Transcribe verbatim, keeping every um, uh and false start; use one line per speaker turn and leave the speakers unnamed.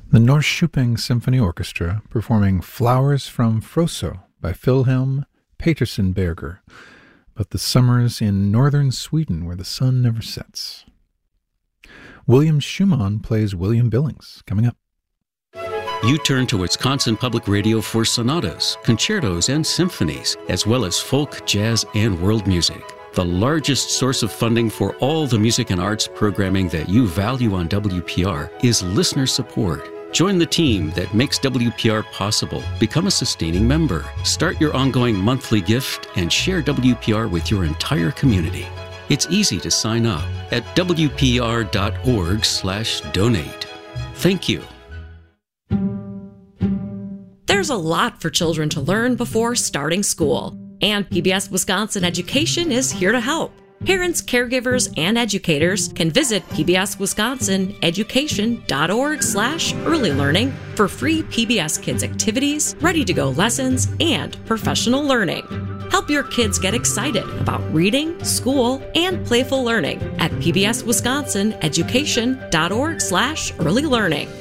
The Norrköping Symphony Orchestra performing Flowers from Froso by Wilhelm Petersen Berger, about the summers in northern Sweden where the sun never sets. William Schumann plays William Billings, coming up.
You turn to Wisconsin Public Radio for sonatas, concertos, and symphonies, as well as folk, jazz, and world music. The largest source of funding for all the music and arts programming that you value on W P R is listener support. Join the team that makes W P R possible. Become a sustaining member. Start your ongoing monthly gift and share W P R with your entire community. It's easy to sign up at W P R dot org slash donate. Thank you.
There's a lot for children to learn before starting school, and P B S Wisconsin Education is here to help. Parents, caregivers, and educators can visit P B S Wisconsin Education dot org slash early learning for free P B S Kids activities, ready-to-go lessons, and professional learning. Help your kids get excited about reading, school, and playful learning at P B S Wisconsin Education dot org slash early learning.